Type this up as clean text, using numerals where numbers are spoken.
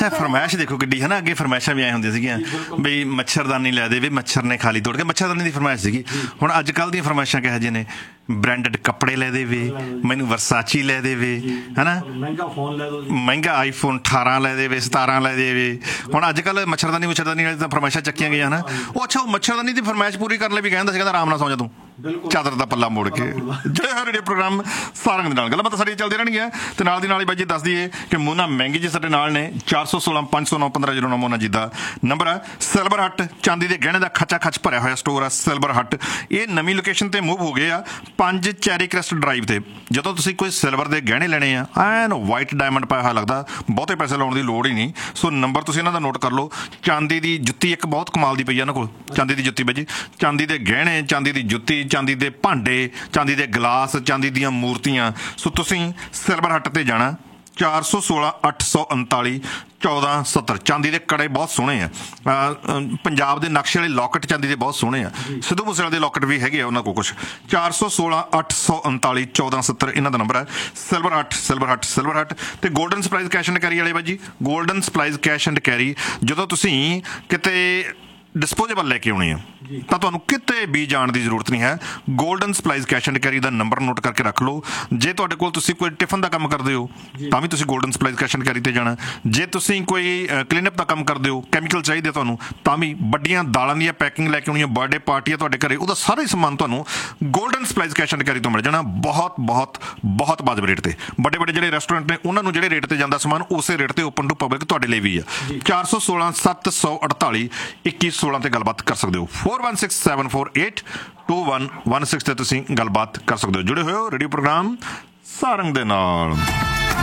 ਅੱਛਾ ਫਰਮਾਇਸ਼ ਦੇਖੋ ਕਿੱਡੀ ਹੈ ਨਾ। ਅੱਗੇ ਫਰਮਾਇਸ਼ਾਂ ਵੀ ਆਏ ਹੁੰਦੀਆਂ ਸੀਗੀਆਂ ਬਈ ਮੱਛਰਦਾਨੀ ਲੈ ਦੇ ਵੀ ਮੱਛਰ ਨੇ ਖਾਲੀ ਤੋੜ ਕੇ, ਮੱਛਰਦਾਨੀ ਦੀ ਫਰਮਾਇਸ਼ ਸੀਗੀ। ਹੁਣ ਅੱਜ ਕੱਲ੍ਹ ਦੀਆਂ ਫਰਮਾਇਸ਼ਾਂ ਕਿਹੋ ਜਿਹੀਆਂ ਨੇ? ਬ੍ਰਾਂਡਡ ਕੱਪੜੇ ਲੈ ਦੇਵੇ, ਮੈਨੂੰ ਵਰਸਾਚੀ ਲੈ ਦੇਵੇ, ਹੈ ਨਾ, ਮਹਿੰਗਾ ਆਈਫੋਨ 18 ਲੈ ਦੇਵੇ, 17 ਲੈ ਦੇਵੇ। ਹੁਣ ਅੱਜ ਕੱਲ੍ਹ ਮੱਛਰਦਾਨੀ ਵਾਲੀ ਤਾਂ ਫਰਮਾਇਸ਼ਾਂ ਚੱਕੀਆਂ ਗਈਆਂ ਹੈ ਨਾ। ਉਹ ਅੱਛਾ ਉਹ ਮੱਛਰਦਾਨੀ ਦੀ ਫਰਮਾਇਸ਼ ਪੂਰੀ ਕਰਨ ਲਈ ਵੀ ਕਹਿੰਦਾ ਸੀ, ਕਹਿੰਦਾ ਆਰਾਮ ਨਾਲ ਸੌਂ ਜਾ ਤੂੰ, ਚਾਦਰ ਦਾ ਪੱਲਾ ਮੋੜ ਕੇ। ਜਿਹੜੇ ਹਰ ਰੇਡੀਓ ਪ੍ਰੋਗਰਾਮ ਸਾਰਿਆਂ ਦੇ ਨਾਲ ਗੱਲਾਂ ਬਾਤਾਂ ਸਾਡੀਆਂ ਚੱਲਦੀਆਂ ਰਹਿਣਗੀਆਂ। ਤੇ ਨਾਲ ਦੀ ਨਾਲ ਹੀ ਬਾਈ ਜੀ ਦੱਸ ਦਈਏ ਕਿ ਮੋਨਾ ਮਹਿੰਗੀ ਜੀ ਸਾਡੇ ਨਾਲ ਨੇ। 416 509 1509 ਮੋਨਾ ਜੀ ਦਾ ਨੰਬਰ ਆ। ਸਿਲਵਰ ਹੱਟ ਚਾਂਦੀ ਦੇ ਗਹਿਣੇ ਦਾ ਖੱਚਾ ਖੱਚ ਭਰਿਆ ਹੋਇਆ ਸਟੋਰ ਆ ਸਿਲਵਰ ਹੱਟ। ਇਹ ਨਵੀਂ ਲੋਕੇਸ਼ਨ ਤੇ ਮੂਵ ਹੋ ਗਏ ਆ 5 ਚੈਰੀ ਕ੍ਰੈਸਟ ਡਰਾਈਵ ਤੇ। ਜਦੋਂ ਤੁਸੀਂ ਕੋਈ ਸਿਲਵਰ ਦੇ ਗਹਿਣੇ ਲੈਣੇ ਆ, ਐਨ ਵਾਈਟ ਡਾਇਮੰਡ ਪਾਇਆ ਹੋਇਆ ਲੱਗਦਾ, ਬਹੁਤੇ ਪੈਸੇ ਲਾਉਣ ਦੀ ਲੋੜ ਹੀ ਨਹੀਂ। ਸੋ ਨੰਬਰ ਤੁਸੀਂ ਇਹਨਾਂ ਦਾ ਨੋਟ ਕਰ ਲਓ। ਚਾਂਦੀ ਦੀ ਜੁੱਤੀ ਇੱਕ ਬਹੁਤ ਕਮਾਲ ਦੀ ਪਈ ਆ ਇਹਨਾਂ ਕੋਲ, ਚਾਂਦੀ ਦੀ ਜੁੱਤੀ ਬਾਈ ਜੀ। ਚਾਂਦੀ ਦੇ ਗਹਿਣੇ, ਚਾਂਦੀ ਦੀ ਜੁੱਤੀ, ਚਾਂਦੀ ਦੇ ਭਾਂਡੇ, ਚਾਂਦੀ ਦੇ ਗਲਾਸ, ਚਾਂਦੀ ਦੀਆਂ ਮੂਰਤੀਆਂ। ਸੋ ਤੁਸੀਂ ਸਿਲਵਰ ਹੱਟ ਤੇ ਜਾਣਾ। 416 839 1470। ਚਾਂਦੀ ਦੇ ਕੜੇ ਬਹੁਤ ਸੋਹਣੇ ਆ। ਪੰਜਾਬ ਦੇ ਨਕਸ਼ੇ ਵਾਲੇ ਲੋਕਟ ਚਾਂਦੀ ਦੇ ਬਹੁਤ ਸੋਹਣੇ ਆ। ਸਿੱਧੂ ਮੂਸੇਵਾਲੇ ਦੇ ਲੋਕਟ ਵੀ ਹੈਗੇ ਆ ਉਹਨਾਂ ਕੋਲ ਕੁਛ। 416 839 1470 ਇਹਨਾਂ ਦਾ ਨੰਬਰ ਹੈ। ਸਿਲਵਰ ਹੱਟ ਤੇ golden supplies cash and carry ਵਾਲੇ ਬਾਈ ਜੀ। Golden supplies cash and carry, ਜਦੋਂ ਤੁਸੀਂ ਕਿਤੇ ਡਿਸਪੋਜ਼ੇਬਲ ਲੈ ਕੇ ਆਉਣੇ ਆ ਤਾਂ ਤੁਹਾਨੂੰ ਕਿਤੇ ਵੀ ਜਾਣ ਦੀ ਜ਼ਰੂਰਤ ਨਹੀਂ ਹੈ। Golden supplies cash and carry the number note ਕਰਕੇ ਰੱਖ ਲਓ। ਜੇ ਤੁਹਾਡੇ ਕੋਲ ਤੁਸੀਂ ਕੋਈ ਟਿਫਨ ਦਾ ਕੰਮ ਕਰਦੇ ਹੋ ਤਾਂ ਵੀ ਤੁਸੀਂ golden supplies cash and carry ਤੇ ਜਾਣਾ। ਜੇ ਤੁਸੀਂ ਕੋਈ ਕਲੀਨਅਪ ਦਾ ਕੰਮ ਕਰਦੇ ਹੋ, ਕੈਮੀਕਲ ਚਾਹੀਦੇ ਤੁਹਾਨੂੰ, ਤਾਂ ਵੀ ਵੱਡੀਆਂ ਦਾਲਾਂ ਦੀਆਂ ਪੈਕਿੰਗ ਲੈ ਕੇ ਆਉਣੀਆਂ, ਬਰਥਡੇ ਪਾਰਟੀ ਆ ਤੁਹਾਡੇ ਘਰੇ, ਉਹਦਾ ਸਾਰਾ ਹੀ ਸਮਾਨ ਤੁਹਾਨੂੰ golden supplies cash and carry ਤੋਂ ਮਿਲ ਜਾਣਾ। ਬਹੁਤ ਬਹੁਤ ਬਹੁਤ ਵਾਜਬ ਰੇਟ ਤੇ। ਵੱਡੇ ਜਿਹੜੇ ਰੈਸਟੋਰੈਂਟ ਨੇ ਉਹਨਾਂ ਨੂੰ ਜਿਹੜੇ ਰੇਟ ਤੇ ਜਾਂਦਾ ਸਮਾਨ, ਉਸੇ ਰੇਟ ਤੇ ਓਪਨ ਟੂ ਪਬਲਿਕ ਤੁਹਾਡੇ ਲਈ ਵੀ ਆ। 416 748 2116 ਤੇ ਗੱਲਬਾਤ ਕਰ ਸਕਦੇ ਹੋ। 416748 2116 ਤੇ ਤੁਸੀਂ ਗੱਲਬਾਤ ਕਰ ਸਕਦੇ ਹੋ। ਜੁੜੇ ਹੋਏ ਹੋ ਰੇਡੀਓ ਪ੍ਰੋਗਰਾਮ ਸਾਰੰਗ ਦੇ ਨਾਲ।